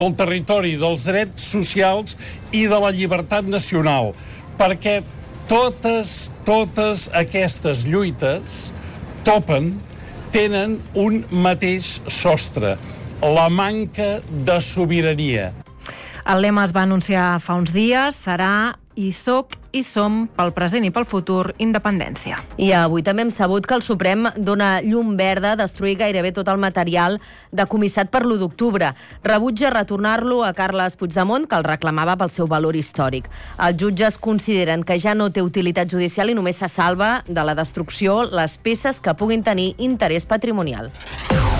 del territori, dels drets socials i de la llibertat nacional, perquè totes aquestes lluites tenen un mateix sostre, la manca de sobirania. El lema es va anunciar fa uns dies, serà "Hi soc, hi som, pel present i pel futur, independència". I avui també hem sabut que el Suprem dona llum verda a destruir gairebé tot el material decomissat per l'1 d'octubre. Rebutja retornar-lo a Carles Puigdemont, que el reclamava pel seu valor històric. Els jutges consideren que ja no té utilitat judicial i només se salva de la destrucció les peces que puguin tenir interès patrimonial.